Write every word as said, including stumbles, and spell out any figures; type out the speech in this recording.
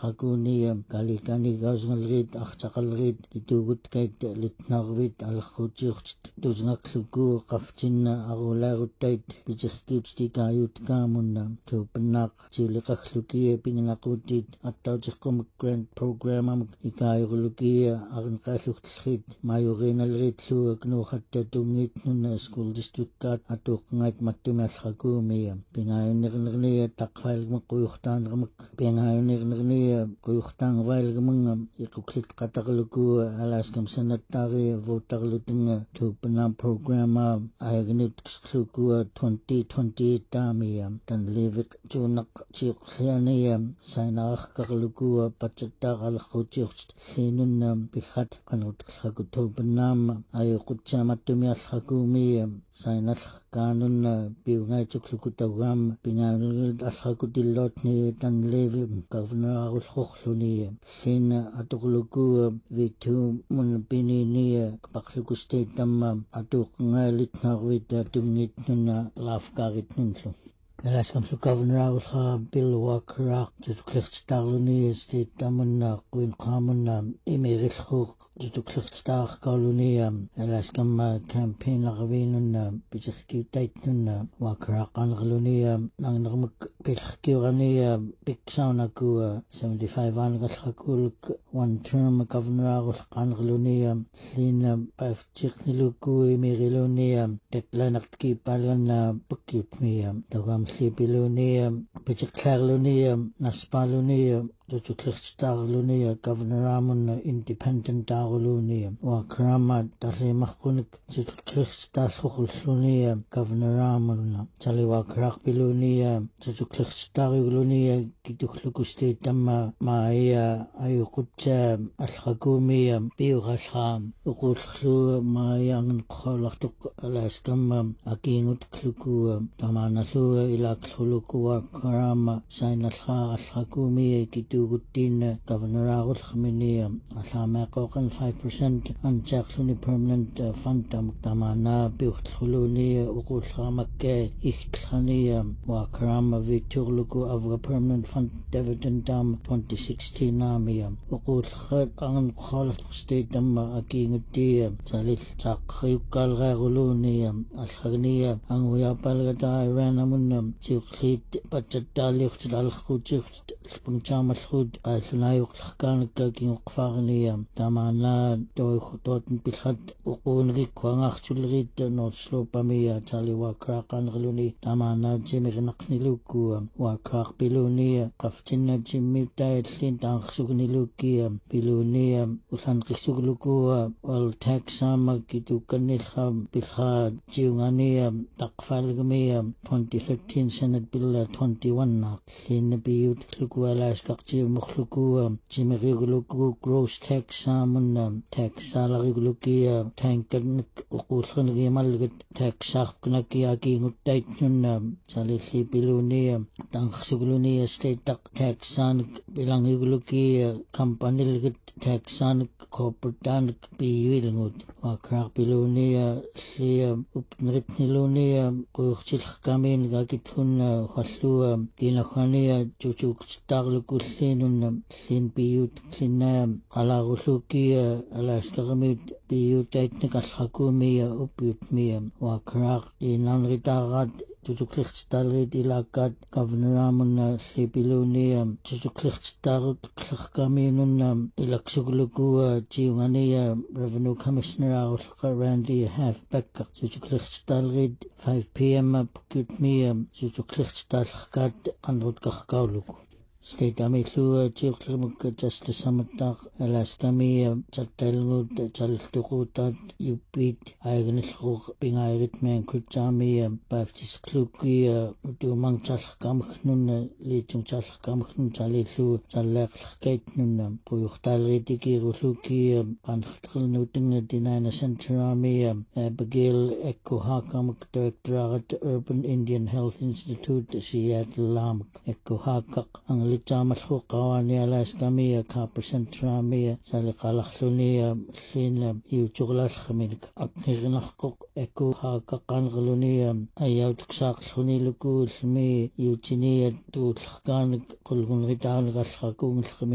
алхакуниам каликанигаусгалрит артақалрит китугуткайт литнарвит алеррутиуртит тусингаклукуу qafftinna arulaaruttait pitirkiutstikaayutkaamunna tuuppannaaq tiuliqarlukia piningaqutiit attautiqqumik grant programamuk ikaayurlukia arneqaallugtellrit majuriinalriitluak nuuqatta tungiitnunna school districtkaat atuuqqangait mattumiallrakuumia pingaayunnernernia taqfailgmeqquйуртаанермак pingaayunnernernia quйуртаангавайлгаманга iquklit qatarlukua alaaskam sanattaaria votarlutinga tuuppannaam programa agnut kslukua twenty twenty taamia tan levik junaq chiuqliania sainararkarlukua patsattaaqalerrutiurt liinunna pilhat qanutkllakutuupannaama ayuqutsaamattumi sainallerkaanunna piungaituklukutaugaama pingaanullit allrakutillootni tan levi governor-arullerluni liina atoqlukua vitu munpininia paqlukustate tamma atuuqqangaalitnarvita tungitnunna laafkaaritnunlu Alaskam governor Bill Walker tutuklertitaarluni state tamunna quinqaamunna imirillruuq tutuklertitaarqauluni Alaskam campaign larviinunna pitirkiutaitnunna Walker qanerluni nangnermuk pillerkiurani piksaunakua seventy-five aangalrakuuluk one term governor qanerluni liina paiftiqnilukku imiriluni teklanartki palganna pakkiutmia tagam Lipilunia, Pichiklarlunia, Naspalunia, tutuklertitaarlunia governoramun independent taarulunia Wakrama tallimarqunik tutuklertitaallruqullunia governoramunna taliwakrarpilunia tutuklertitaariulunia kituqlukusti tamma maaya ayuqutsa allrakuumia piurallraam uqullu maaya angenqollartuq alaaskamma akiingutkluku tamanallu ilaaqlulukua Wakrama sainallraarallrakuumia tuuguttiinna governoraarullaminia allaameeqooqan five percent anjaarluni permanent fund tamaanaa piurtlunia uqullraamakka igtlania Wakrama viturluku avga permanent fund dividend tam twenty sixteen naamia uqullrat angenqollartuqstate tamma akiinguttia salil taaqqiukkaalreerulunia allagnia anguyaapalgataa iranamunna tiuqliit patsattaaliurtit allerrutiurt pungchaamallut qaallunaajuqlerkaanakka kinguqfaarnia tamaanaa toihutootn pillat uquunigikkuangaartullerit North Slope-amia taliwakraaqaanerluni tamaanaa timirnaqnilukkua waakaarpiluunia qaftinna timmiutaallin taanqersugnilukkia piluunia ullanqissuglukkua all taxaama kitukkannillra pilraa tiungania taqfaalgamia twenty thirteen Senate Bill twenty-one naaq liinna piyuutlukku alaaskaqtiumorlukua timiriugulukku gross tax saamunna tax saalarigulukkia tankkarnik uquullrinigimalgat tax saarpknakkia kiinguttaitnunna salillipiluunia taanqersuglunia state tax saanik pilangigulukkia kampanilgat tax saanik corporate-taanik piyuilngut waakaarpiluunia lia upnritniluunia quurtillerkamiin gakithunna khallua kinakania tutuuqtittaarlukulliinunna liin piyut linna qalaarullukkia alaaskaramiut piyutaitnik allrakuumia uppiutmia waakaaq inaanritaaraat tutuklertitaalrit ilaakkaat governoraamunna lipiluunia tutuklertitaarutllerkamiinunna ilaksuglukua tiungania revenue commissioner Randy Halfback tutuklertitaalrit five p m pukutmia tutuklertitaallerkaat qanrutqarkauluku State amillua tiuqlermukka justice samattaaq alaaskamia tattalngut taliltuquutaat yuppiit aignillruq pingaayiritmian kutsaamia paaftisklukkia utuumangtallerkaamagnunna liitungtallerkaamagnun talillu talleeqlerkaitnunna quyurtaalritikiirullukkia qanerternutinga tinaana centeramia Abigail Ekkuhaakamak directoraat Urban Indian Health Institute Seattle laamak Ekkuhaakaq litaamalluqqawaani alaaskamia kaapasentraamia saliqalarlunia liina iutuqlallerminik aknirnarquq ekkuhaaqaqqaanerlunia ayautuksaaqlunilukuullmi iutinia tuullerkaanik qulgunritaanugallerkuungillermi